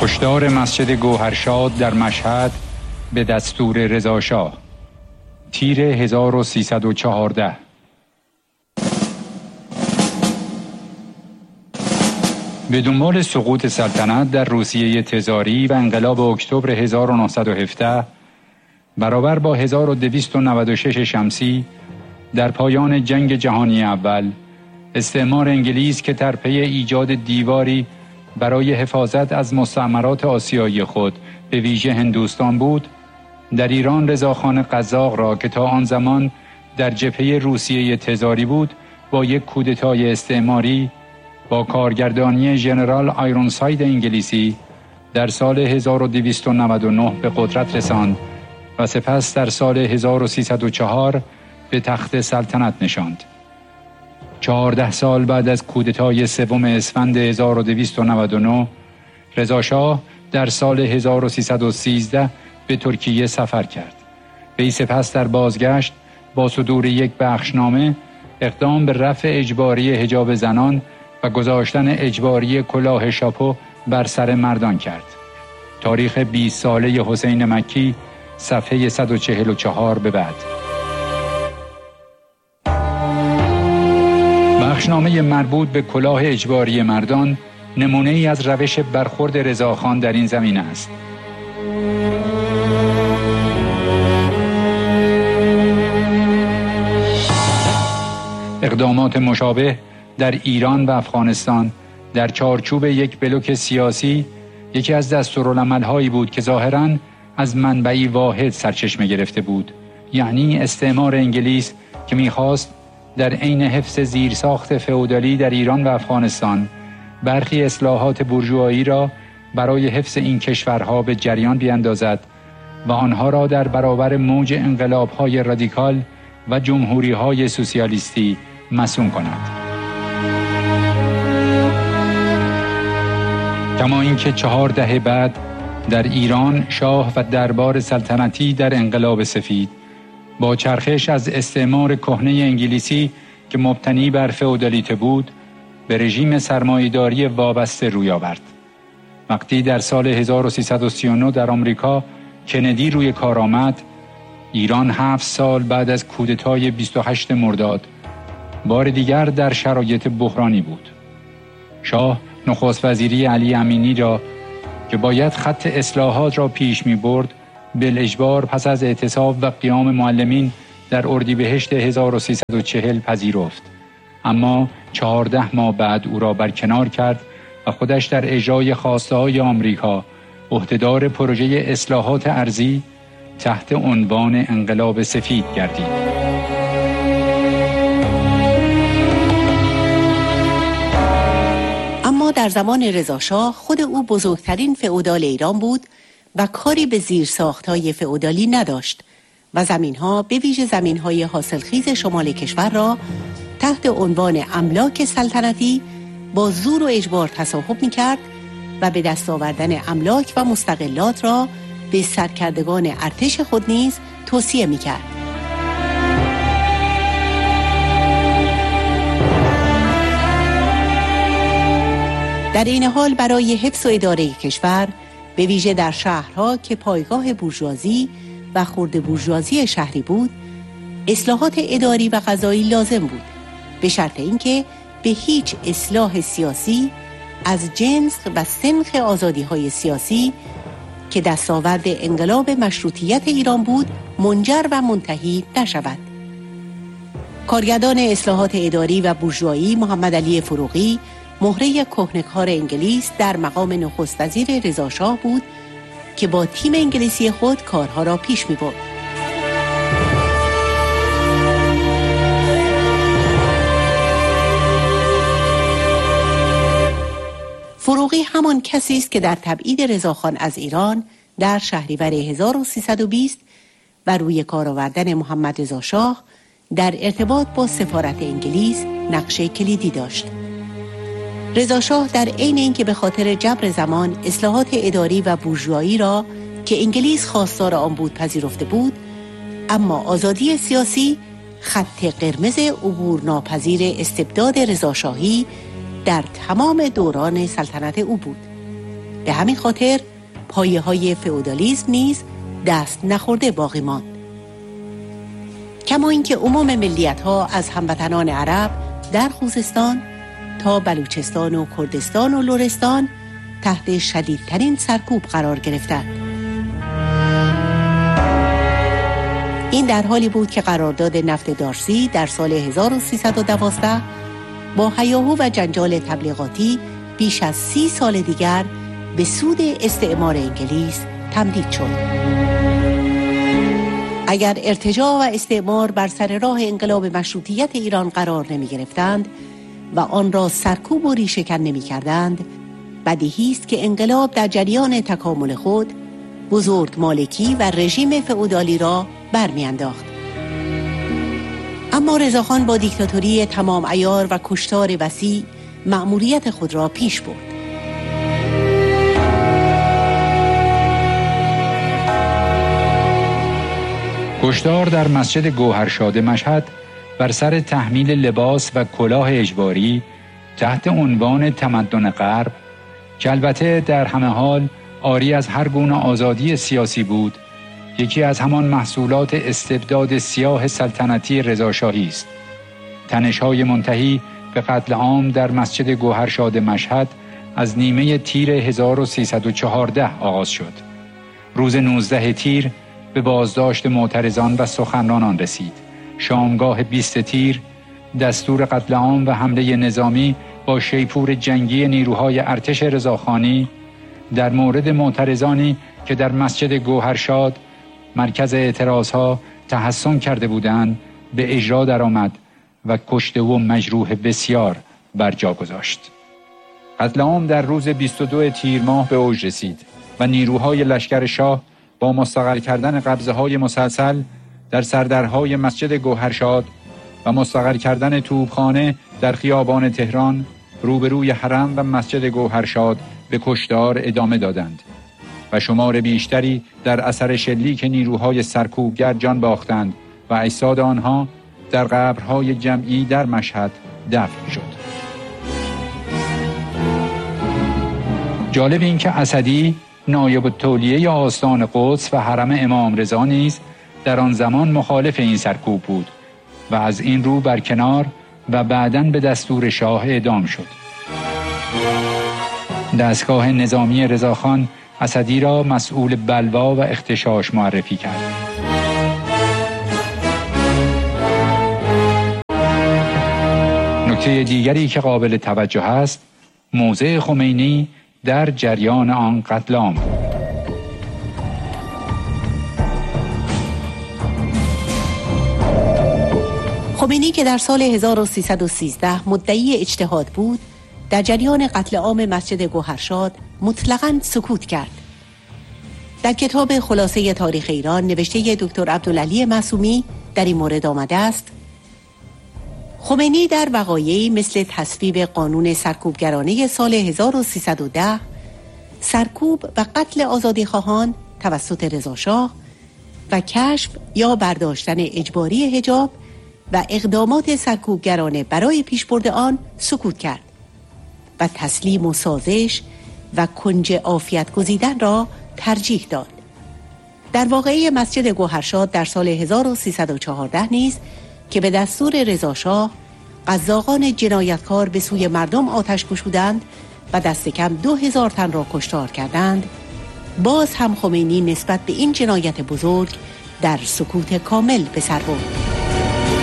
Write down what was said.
کشتار مسجد گوهرشاد در مشهد به دستور رضاشاه، تیر 1314. به دنبال سقوط سلطنت در روسیه تزاری و انقلاب اکتبر 1917 برابر با 1296 شمسی در پایان جنگ جهانی اول، استعمار انگلیس که در پی ایجاد دیواری برای حفاظت از مستعمرات آسیایی خود به ویژه هندوستان بود، در ایران رضاخان قزاق را که تا آن زمان در جبهه روسیه تزاری بود با یک کودتای استعماری با کارگردانی ژنرال آیرونساید انگلیسی در سال 1299 به قدرت رساند و سپس در سال 1304 به تخت سلطنت نشاند. 14 سال بعد از کودتای سوم اسفند 1299 رضاشاه در سال 1313 به ترکیه سفر کرد. وی سپس در بازگشت با صدور یک بخشنامه اقدام به رفع اجباری حجاب زنان و گذاشتن اجباری کلاه شاپو بر سر مردان کرد. تاریخ 20 ساله حسین مکی، صفحه 144 به بعد. بخشنامه مربوط به کلاه اجباری مردان نمونه ای از روش برخورد رضاخان در این زمینه است. اقدامات مشابه در ایران و افغانستان در چارچوب یک بلوک سیاسی یکی از دستورالعمل‌هایی بود که ظاهراً از منبعی واحد سرچشمه گرفته بود، یعنی استعمار انگلیس که می‌خواست در عین حفظ زیرساخت فئودالی در ایران و افغانستان برخی اصلاحات بورژوایی را برای حفظ این کشورها به جریان بیندازد و آنها را در برابر موج انقلاب‌های رادیکال و جمهوری‌های سوسیالیستی مصون کند. کما اینکه 4 دهه بعد در ایران شاه و دربار سلطنتی در انقلاب سفید با چرخش از استعمار کهنه انگلیسی که مبتنی بر فئودالیته بود به رژیم سرمایه‌داری وابسته روی آورد. وقتی در سال 1339 در آمریکا کندی روی کار آمد، ایران 7 سال بعد از کودتای 28 مرداد بار دیگر در شرایط بحرانی بود. شاه نخست وزیری علی امینی را که باید خط اصلاحات را پیش می برد بالاجبار پس از اعتصاب و قیام معلمین در اردیبهشت 1340 پذیرفت، اما 14 ماه بعد او را برکنار کرد و خودش در اجرای خواسته‌های آمریکا عهدهدار پروژه اصلاحات ارضی تحت عنوان انقلاب سفید گردید. اما در زمان رضاشاه خود او بزرگترین فئودال ایران بود و کاری به زیرساخت‌های فئودالی نداشت و زمین‌ها به ویژه زمین‌های حاصلخیز شمال کشور را تحت عنوان املاک سلطنتی با زور و اجبار تصاحب می‌کرد و به دست آوردن املاک و مستغلات را به سرکردگان ارتش خود نیز توصیه می‌کرد. در این حال برای حفظ و اداره کشور به ویژه در شهرها که پایگاه بورژوازی و خرد بورژوازی شهری بود، اصلاحات اداری و قضایی لازم بود، به شرط اینکه به هیچ اصلاح سیاسی از جنس و سنخ آزادی‌های سیاسی که دستاورد انقلاب مشروطیت ایران بود منجر و منتهی نشود. کارگردان اصلاحات اداری و بورژوایی محمد علی فروغی، مهره کهنه‌کار انگلیس، در مقام نخست وزیر رضاشاه بود که با تیم انگلیسی خود کارها را پیش می‌برد. فروغی همان کسی است که در تبعید رضاخان از ایران در شهریور 1320 و روی کار آوردن محمد رضا شاه در ارتباط با سفارت انگلیس نقش کلیدی داشت. رضا شاه در عین اینکه به خاطر جبر زمان اصلاحات اداری و بورژوایی را که انگلیس خواستار آن بود پذیرفته بود، اما آزادی سیاسی خط قرمز عبور ناپذیر استبداد رضاشاهی در تمام دوران سلطنت او بود. به همین خاطر پایه‌های فئودالیسم نیز دست نخورده باقی ماند. کما اینکه عموم ملیت‌ها از هموطنان عرب در خوزستان تا بلوچستان و کردستان و لرستان تحت شدیدترین سرکوب قرار گرفتند. این در حالی بود که قرارداد نفت دارسی در سال 1312 با هیاهو و جنجال تبلیغاتی بیش از 30 سال دیگر به سود استعمار انگلیس تمدید شد. اگر ارتجاع و استعمار بر سر راه انقلاب مشروطیت ایران قرار نمی گرفتند و آن را سرکوب و ریشه‌کن نمی کردند، بدیهی است که انقلاب در جریان تکامل خود بزرگ مالکی و رژیم فئودالی را برمی‌انداخت. اما رضاخان با دیکتاتوری تمام عیار و کشتار وسیع مأموریت خود را پیش برد. کشتار در مسجد گوهرشاد مشهد بر سر تحمیل لباس و کلاه اجباری تحت عنوان تمدن غرب، که البته در همه حال عاری از هر گونه آزادی سیاسی بود، یکی از همان محصولات استبداد سیاه سلطنتی رضاشاهی است. تنش‌های منتهی به قتل عام در مسجد گوهرشاد مشهد از نیمه تیر 1314 آغاز شد. روز 19 تیر به بازداشت معترضان و سخنرانان رسید. شامگاه 20 تیر دستور قتل عام و حمله نظامی با شیپور جنگی نیروهای ارتش رضاخانی در مورد معترضانی که در مسجد گوهرشاد مرکز اعتراضها تحصن کرده بودند به اجرا درآمد و کشته و مجروح بسیار بر جا گذاشت. قتل عام در روز 22 تیر ماه به اوج رسید و نیروهای لشکر شاه با مستقر کردن قبضه‌های مسلسل در سردرهای مسجد گوهرشاد و مستقر کردن توپخانه در خیابان تهران روبروی حرم و مسجد گوهرشاد به کشتار ادامه دادند و شمار بیشتری در اثر شلیک نیروهای سرکوبگر جان باختند و اجساد آنها در قبرهای جمعی در مشهد دفن شد. جالب این که اسدی نایب التولیه آستان قدس و حرم امام رضا نیز در آن زمان مخالف این سرکوب بود و از این رو برکنار و بعداً به دستور شاه اعدام شد. دستگاه نظامی رضاخان اسدی را مسئول بلوا و اغتشاش معرفی کرد. نکته دیگری که قابل توجه است، موضع خمینی در جریان آن قتل عام بود. خمینی که در سال 1313 مدعی اجتهاد بود، در جریان قتل عام مسجد گوهرشاد مطلقاً سکوت کرد. در کتاب خلاصه تاریخ ایران نوشته دکتر عبدالعلی معصومی در این مورد آمده است: خمینی در وقایعی مثل تصویب قانون سرکوبگرانه سال 1310، سرکوب و قتل آزادیخواهان توسط رضاشاه و کشف یا برداشتن اجباری حجاب و اقدامات سرکوبگرانه برای پیشبرد آن سکوت کرد و تسلیم و سازش و کنج عافیت گزیدن را ترجیح داد. در واقعه مسجد گوهرشاد در سال 1314 نیز که به دستور رضاشاه قزاقان جنایتکار به سوی مردم آتش گشودند و دست کم 2000 تن را کشتار کردند، باز هم خمینی نسبت به این جنایت بزرگ در سکوت کامل به سر برد.